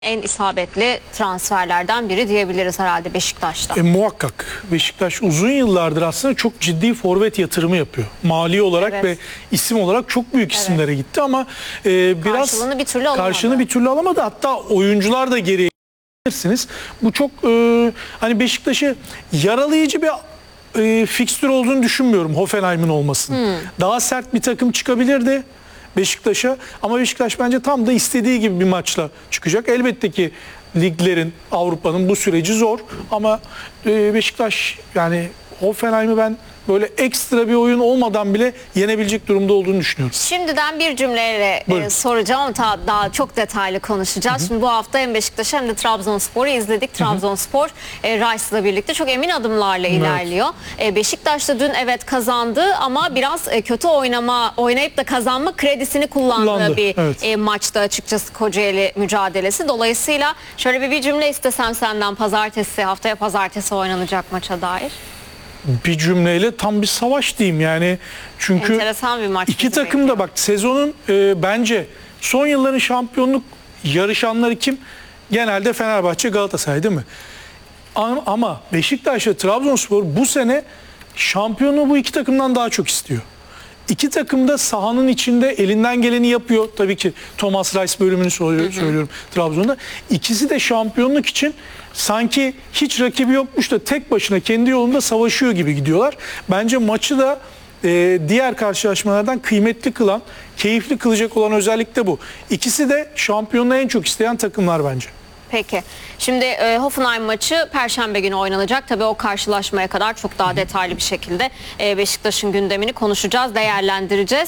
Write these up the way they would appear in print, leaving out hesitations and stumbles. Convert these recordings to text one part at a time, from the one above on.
En isabetli transferlerden biri diyebiliriz herhalde Beşiktaş'ta. Muhakkak. Beşiktaş uzun yıllardır aslında çok ciddi forvet yatırımı yapıyor. Mali olarak ve isim olarak çok büyük isimlere gitti ama biraz karşılığını bir türlü alamadı. Hatta oyuncular da geriye gidersiniz. Bu çok hani Beşiktaş'ı yaralayıcı bir fikstür olduğunu düşünmüyorum Hoffenheim'in olmasının. Daha sert bir takım çıkabilirdi Beşiktaş'a ama Beşiktaş bence tam da istediği gibi bir maçla çıkacak. Elbette ki liglerin, Avrupa'nın bu süreci zor ama Beşiktaş yani Hoffenheim'i ben böyle ekstra bir oyun olmadan bile yenebilecek durumda olduğunu düşünüyorum. Şimdiden bir cümleyle soracağım ama daha çok detaylı konuşacağız. Şimdi bu hafta hem Beşiktaş'ı hem de Trabzonspor'u izledik. Trabzonspor Rice'la birlikte çok emin adımlarla ilerliyor. Beşiktaş da dün evet kazandı ama biraz kötü oynayıp da kazanma kredisini kullandığı bir maçta açıkçası Kocaeli mücadelesi. Dolayısıyla şöyle bir cümle istesem senden haftaya pazartesi oynanacak maça dair. Bir cümleyle tam bir savaş diyeyim yani. Çünkü enteresan bir maç iki takım da bak sezonun bence son yılların şampiyonluk yarışanları kim? Genelde Fenerbahçe, Galatasaray değil mi? Ama Beşiktaş ve Trabzonspor bu sene şampiyonluğu bu iki takımdan daha çok istiyor. İki takım da sahanın içinde elinden geleni yapıyor. Tabii ki Thomas Rice bölümünü söylüyorum Trabzon'da. İkisi de şampiyonluk için sanki hiç rakibi yokmuş da tek başına kendi yolunda savaşıyor gibi gidiyorlar. Bence maçı da diğer karşılaşmalardan kıymetli kılan, keyifli kılacak olan özellik de bu. İkisi de şampiyonluğu en çok isteyen takımlar bence. Peki. Şimdi Hoffenheim maçı Perşembe günü oynanacak. Tabii o karşılaşmaya kadar çok daha detaylı bir şekilde Beşiktaş'ın gündemini konuşacağız, değerlendireceğiz.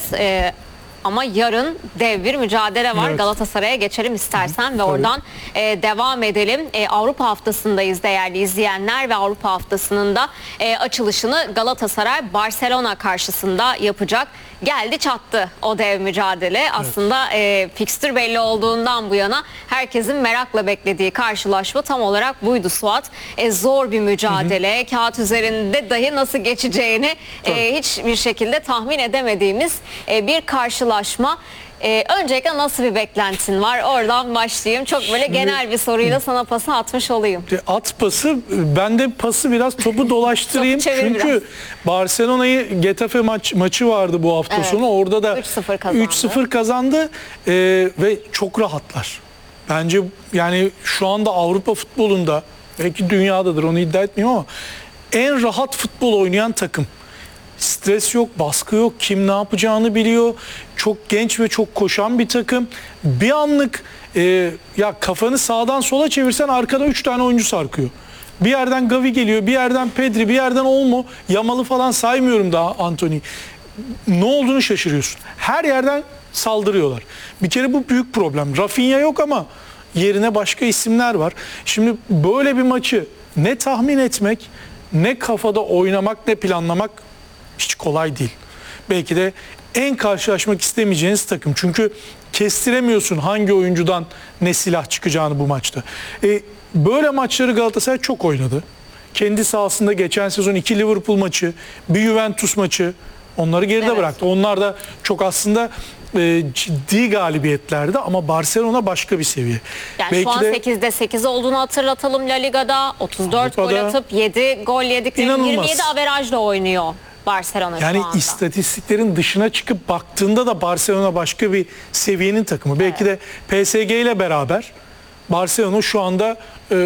Ama yarın dev bir mücadele var. Evet. Galatasaray'a geçelim istersen ve oradan devam edelim. Avrupa haftasındayız değerli izleyenler ve Avrupa haftasının da açılışını Galatasaray Barcelona karşısında yapacak. Geldi çattı o dev mücadele. Evet. Aslında fikstür belli olduğundan bu yana herkesin merakla beklediği karşılaşma tam olarak buydu Suat. Zor bir mücadele. Kağıt üzerinde dahi nasıl geçeceğini hiçbir şekilde tahmin edemediğimiz bir karşılaşma. Öncelikle nasıl bir beklentin var? Oradan başlayayım. Çok böyle genel bir soruyla sana pası atmış olayım. At pası, ben de pası biraz topu dolaştırayım. Çünkü Barcelona'yı Getafe maçı vardı bu hafta sonu. Orada da 3-0 kazandı ve çok rahatlar. Bence yani şu anda Avrupa futbolunda, belki dünyadadır onu iddia etmiyorum ama en rahat futbol oynayan takım. Stres yok, baskı yok, kim ne yapacağını biliyor. Çok genç ve çok koşan bir takım. Bir anlık ya kafanı sağdan sola çevirsen arkada 3 tane oyuncu sarkıyor. Bir yerden Gavi geliyor, bir yerden Pedri, bir yerden Olmo, Yamal'ı falan saymıyorum daha Antony. Ne olduğunu şaşırıyorsun. Her yerden saldırıyorlar. Bir kere bu büyük problem. Rafinha yok ama yerine başka isimler var. Şimdi böyle bir maçı ne tahmin etmek, ne kafada oynamak, ne planlamak hiç kolay değil. Belki de en karşılaşmak istemeyeceğiniz takım. Çünkü kestiremiyorsun hangi oyuncudan ne silah çıkacağını bu maçta. Böyle maçları Galatasaray çok oynadı. Kendi sahasında geçen sezon 2 Liverpool maçı, bir Juventus maçı onları geride bıraktı. Onlar da çok aslında ciddi galibiyetlerdi ama Barcelona başka bir seviye. Yani belki şu an 8'de 8 olduğunu hatırlatalım La Liga'da. 34 gol atıp 7 gol yedik. 27 averajla oynuyor Barcelona yani şu anda. İstatistiklerin dışına çıkıp baktığında da Barcelona başka bir seviyenin takımı. Belki de PSG ile beraber Barcelona şu anda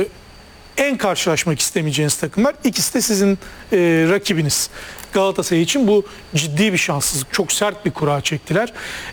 en karşılaşmak istemeyeceğiniz takımlar. İkisi de sizin rakibiniz. Galatasaray için bu ciddi bir şanssızlık. Çok sert bir kura çektiler.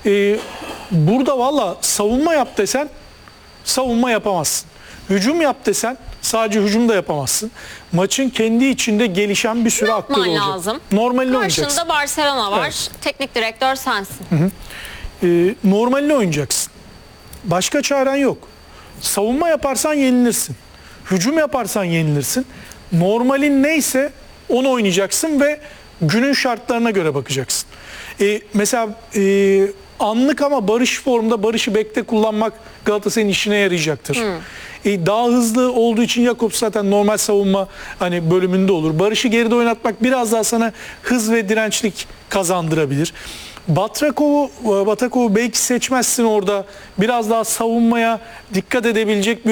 Burada valla savunma yap desen savunma yapamazsın. Hücum yap desen sadece hücum da yapamazsın. Maçın kendi içinde gelişen bir sürü aktör olacak. Lazım. Normalini oynayacaksın. Karşında Barcelona var. Evet. Teknik direktör sensin. Normalini oynayacaksın. Başka çaren yok. Savunma yaparsan yenilirsin. Hücum yaparsan yenilirsin. Normalin neyse onu oynayacaksın ve günün şartlarına göre bakacaksın. Mesela anlık ama Barış formda, Barış'ı bekte kullanmak Galatasaray'ın işine yarayacaktır. Daha hızlı olduğu için Jakobs zaten normal savunma hani bölümünde olur. Barış'ı geride oynatmak biraz daha sana hız ve dirençlik kazandırabilir. Batrakov'u belki seçmezsin orada. Biraz daha savunmaya dikkat edebilecek bir